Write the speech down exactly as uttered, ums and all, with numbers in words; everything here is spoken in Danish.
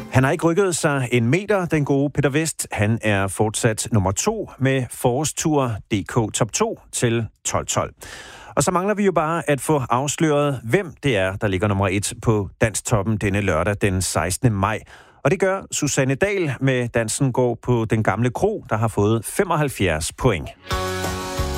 Han har ikke rykket sig en meter, den gode Peter West. Han er fortsat nummer to med Forårstur punktum d k top to til tolv tolv. Og så mangler vi jo bare at få afsløret, hvem det er, der ligger nummer et på Danstoppen denne lørdag den sekstende maj. Og det gør Susanne Dahl med Dansen går på den gamle kro, der har fået femoghalvfjerds point.